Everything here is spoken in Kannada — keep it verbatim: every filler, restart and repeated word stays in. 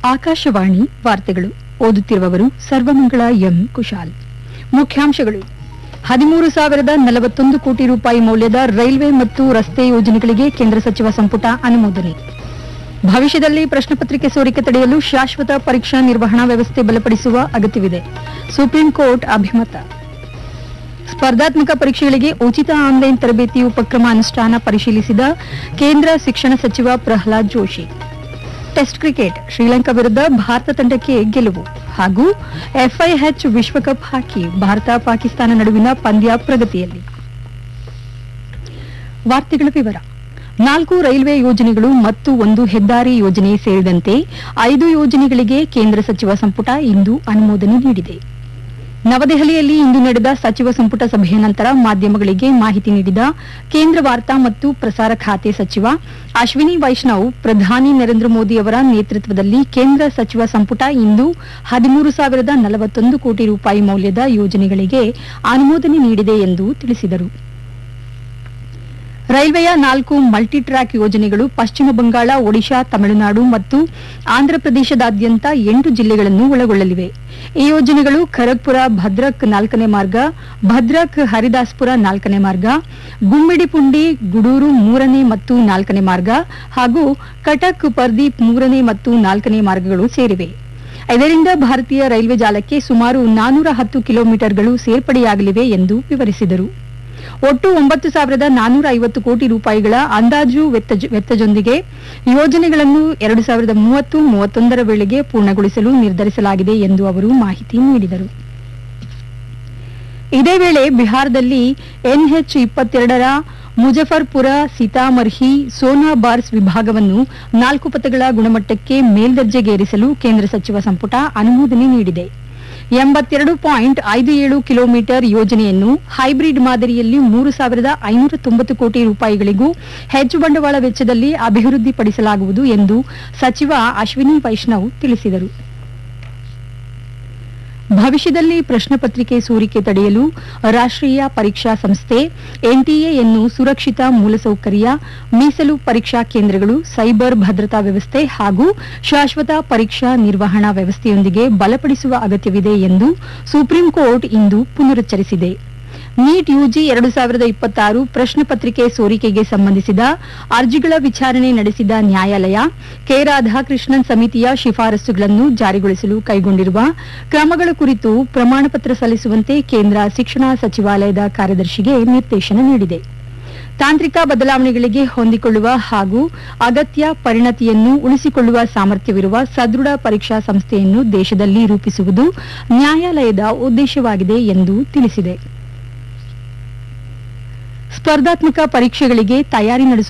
ಆಕಾಶವಾಣಿ ವಾರ್ತೆಗಳು ಓದುತ್ತಿರುವವರು ಸರ್ವಮಂಗಳ ಎಂ ಕುಶಾಲ್. ಮುಖ್ಯಾಂಶಗಳು: ಹದಿಮೂರು ಸಾವಿರದ ನಲವತ್ತೊಂದು ಕೋಟಿ ರೂಪಾಯಿ ಮೌಲ್ಯದ ರೈಲ್ವೆ ಮತ್ತು ರಸ್ತೆ ಯೋಜನೆಗಳಿಗೆ ಕೇಂದ್ರ ಸಚಿವ ಸಂಪುಟ ಅನುಮೋದನೆ. ಭವಿಷ್ಯದಲ್ಲಿ ಪ್ರಶ್ನೆಪತ್ರಿಕೆ ಸೋರಿಕೆ ತಡೆಯಲು ಶಾಶ್ವತ ಪರೀಕ್ಷಾ ನಿರ್ವಹಣಾ ವ್ಯವಸ್ಥೆ ಬಲಪಡಿಸುವ ಅಗತ್ಯವಿದೆ. ಸುಪ್ರೀಂ ಕೋರ್ಟ್ ಅಭಿಮತ. ಸ್ಪರ್ಧಾತ್ಮಕ ಪರೀಕ್ಷೆಗಳಿಗೆ ಉಚಿತ ಆನ್ಲೈನ್ ತರಬೇತಿ ಉಪಕ್ರಮ ಅನುಷ್ಠಾನ ಪರಿಶೀಲಿಸಿದ ಕೇಂದ್ರ ಶಿಕ್ಷಣ ಸಚಿವ ಪ್ರಹ್ಲಾದ್ ಜೋಶಿ. ಟೆಸ್ಟ್ ಕ್ರಿಕೆಟ್, ಶ್ರೀಲಂಕಾ ವಿರುದ್ಧ ಭಾರತ ತಂಡಕ್ಕೆ ಗೆಲುವು. ಹಾಗೂ ಎಫ್ಐಎಚ್ ವಿಶ್ವಕಪ್ ಹಾಕಿ, ಭಾರತ ಪಾಕಿಸ್ತಾನ ನಡುವಿನ ಪಂದ್ಯ ಪ್ರಗತಿಯಲ್ಲಿ. ವಾರ್ತೆಗಳ ವಿವರ. ನಾಲ್ಕು ರೈಲ್ವೆ ಯೋಜನೆಗಳು ಮತ್ತು ಒಂದು ಹೆದ್ದಾರಿ ಯೋಜನೆ ಸೇರಿದಂತೆ ಐದು ಯೋಜನೆಗಳಿಗೆ ಕೇಂದ್ರ ಸಚಿವ ಸಂಪುಟ ಇಂದು ಅನುಮೋದನೆ ನೀಡಿದೆ. ನವದೆಹಲಿಯಲ್ಲಿ ಇಂದು ನಡೆದ ಸಚಿವ ಸಂಪುಟ ಸಭೆಯ ನಂತರ ಮಾಧ್ಯಮಗಳಿಗೆ ಮಾಹಿತಿ ನೀಡಿದ ಕೇಂದ್ರ ವಾರ್ತಾ ಮತ್ತು ಪ್ರಸಾರ ಖಾತೆ ಸಚಿವ ಅಶ್ವಿನಿ ವೈಷ್ಣವ್, ಪ್ರಧಾನಿ ನರೇಂದ್ರ ಮೋದಿ ಅವರ ನೇತೃತ್ವದಲ್ಲಿ ಕೇಂದ್ರ ಸಚಿವ ಸಂಪುಟ ಇಂದು ಹದಿಮೂರು ಸಾವಿರದ ನಲವತ್ತೊಂದು ಕೋಟಿ ರೂಪಾಯಿ ಮೌಲ್ಯದ ಯೋಜನೆಗಳಿಗೆ ಅನುಮೋದನೆ ನೀಡಿದೆ ಎಂದು ತಿಳಿಸಿದರು. ರೈಲ್ವೆಯ ನಾಲ್ಕು ಮಲ್ಟಿ ಟ್ರ್ಯಾಕ್ ಯೋಜನೆಗಳು ಪಶ್ಚಿಮ ಬಂಗಾಳ, ಒಡಿಶಾ, ತಮಿಳುನಾಡು ಮತ್ತು ಆಂಧ್ರಪ್ರದೇಶದಾದ್ಯಂತ ಎಂಟು ಜಿಲ್ಲೆಗಳನ್ನು ಒಳಗೊಳ್ಳಲಿವೆ. ಈ ಯೋಜನೆಗಳು ಖರಗ್ಪುರ ಭದ್ರಕ್ ನಾಲ್ಕನೇ ಮಾರ್ಗ, ಭದ್ರಕ್ ಹರಿದಾಸ್ಪುರ ನಾಲ್ಕನೇ ಮಾರ್ಗ, ಗುಮ್ಮಿಡಿಪುಂಡಿ ಗುಡೂರು ಮೂರನೇ ಮತ್ತು ನಾಲ್ಕನೇ ಮಾರ್ಗ ಹಾಗೂ ಕಟಕ್ ಪರ್ದೀಪ್ ಮೂರನೇ ಮತ್ತು ನಾಲ್ಕನೇ ಮಾರ್ಗಗಳು ಸೇರಿವೆ. ಇದರಿಂದ ಭಾರತೀಯ ರೈಲ್ವೆ ಜಾಲಕ್ಕೆ ಸುಮಾರು ನಾನೂರ ಹತ್ತು ಕಿಲೋಮೀಟರ್ಗಳು ಸೇರ್ಪಡೆಯಾಗಲಿವೆ ಎಂದು ವಿವರಿಸಿದರು. ಒಟ್ಟು ಒಂಬತ್ತು ಸಾವಿರದ ನಾನೂರ ಐವತ್ತು ಕೋಟಿ ರೂಪಾಯಿಗಳ ಅಂದಾಜು ವೆಚ್ಚದೊಂದಿಗೆ ಯೋಜನೆಗಳನ್ನು ಎರಡು ಸಾವಿರದ ಮೂವತ್ತು ಮೂವತ್ತೊಂದರ ವೇಳೆಗೆ ಪೂರ್ಣಗೊಳಿಸಲು ನಿರ್ಧರಿಸಲಾಗಿದೆ ಎಂದು ಅವರು ಮಾಹಿತಿ ನೀಡಿದರು. ಇದೇ ವೇಳೆ ಬಿಹಾರದಲ್ಲಿ ಎನ್ಎಚ್ ಇಪ್ಪತ್ತೆರಡರ ಮುಜಫರ್ಪುರ ಸೀತಾಮರ್ಹಿ ಸೋನಾ ಬಾರ್ಸ್ ವಿಭಾಗವನ್ನು ನಾಲ್ಕು ಪಥಗಳ ಗುಣಮಟ್ಟಕ್ಕೆ ಮೇಲ್ದರ್ಜೆಗೇರಿಸಲು ಕೇಂದ್ರ ಸಚಿವ ಸಂಪುಟ ಅನುಮೋದನೆ ನೀಡಿದೆ. ಎಂಬತ್ತೆರಡು ಪಾಯಿಂಟ್ ಐದು ಏಳು ಕಿಲೋಮೀಟರ್ ಯೋಜನೆಯನ್ನು ಹೈಬ್ರಿಡ್ ಮಾದರಿಯಲ್ಲಿ ಮೂರು ಸಾವಿರದ ಐನೂರ ತೊಂಬತ್ತು ಕೋಟಿ ರೂಪಾಯಿಗಳಿಗೂ ಹೆಚ್ಚು ಬಂಡವಾಳ ವೆಚ್ಚದಲ್ಲಿ ಅಭಿವೃದ್ಧಿಪಡಿಸಲಾಗುವುದು ಎಂದು ಸಚಿವ ಅಶ್ವಿನಿ ವೈಷ್ಣವ್ ತಿಳಿಸಿದರು. ಭವಿಷ್ಯದಲ್ಲಿ ಪ್ರಶ್ನೆಪತ್ರಿಕೆ ಸೋರಿಕೆ ತಡೆಯಲು ರಾಷ್ಟ್ರೀಯ ಪರೀಕ್ಷಾ ಸಂಸ್ಥೆ ಎನ್ಟಿಎಯನ್ನು ಸುರಕ್ಷಿತ ಮೂಲಸೌಕರ್ಯ, ಮೀಸಲು ಪರೀಕ್ಷಾ ಕೇಂದ್ರಗಳು, ಸೈಬರ್ ಭದ್ರತಾ ವ್ಯವಸ್ಥೆ ಹಾಗೂ ಶಾಶ್ವತ ಪರೀಕ್ಷಾ ನಿರ್ವಹಣಾ ವ್ಯವಸ್ಥೆಯೊಂದಿಗೆ ಬಲಪಡಿಸುವ ಅಗತ್ಯವಿದೆ ಎಂದು ಸುಪ್ರೀಂ ಕೋರ್ಟ್ ಇಂದು ಪುನರುಚ್ಚರಿಸಿದೆ. ನೀಟ್ ಯುಜಿ ಎರಡು ಸಾವಿರದ ಇಪ್ಪತ್ತಾರು ಪ್ರಶ್ನೆ ಪತ್ರಿಕೆ ಸೋರಿಕೆಗೆ ಸಂಬಂಧಿಸಿದ ಅರ್ಜಿಗಳ ವಿಚಾರಣೆ ನಡೆಸಿದ ನ್ಯಾಯಾಲಯ, ಕೆ ರಾಧಾಕೃಷ್ಣನ್ ಸಮಿತಿಯ ಶಿಫಾರಸುಗಳನ್ನು ಜಾರಿಗೊಳಿಸಲು ಕೈಗೊಂಡಿರುವ ಕ್ರಮಗಳ ಕುರಿತು ಪ್ರಮಾಣಪತ್ರ ಸಲ್ಲಿಸುವಂತೆ ಕೇಂದ್ರ ಶಿಕ್ಷಣ ಸಚಿವಾಲಯದ ಕಾರ್ಯದರ್ಶಿಗೆ ನಿರ್ದೇಶನ ನೀಡಿದೆ. ತಾಂತ್ರಿಕ ಬದಲಾವಣೆಗಳಿಗೆ ಹೊಂದಿಕೊಳ್ಳುವ ಹಾಗೂ ಅಗತ್ಯ ಪರಿಣತಿಯನ್ನು ಉಳಿಸಿಕೊಳ್ಳುವ ಸಾಮರ್ಥ್ಯವಿರುವ ಸದೃಢ ಪರೀಕ್ಷಾ ಸಂಸ್ಥೆಯನ್ನು ದೇಶದಲ್ಲಿ ರೂಪಿಸುವುದು ನ್ಯಾಯಾಲಯದ ಉದ್ದೇಶವಾಗಿದೆ ಎಂದು ತಿಳಿಸಿದೆ. ಸ್ಪರ್ಧಾತ್ಮಕ ಪರೀಕ್ಷೆಗಳಿಗೆ ತಯಾರಿ ನಡೆಸುವ